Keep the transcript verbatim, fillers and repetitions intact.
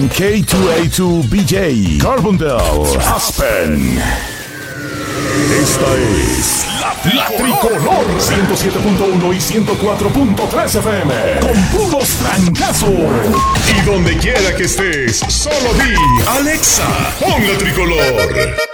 K dos A dos B J, Carbondale, Aspen. Esta es la, la Tricolor ciento siete punto uno y ciento cuatro punto tres F M. Con puros trancazos. Y donde quiera que estés, solo di Alexa, pon la Tricolor.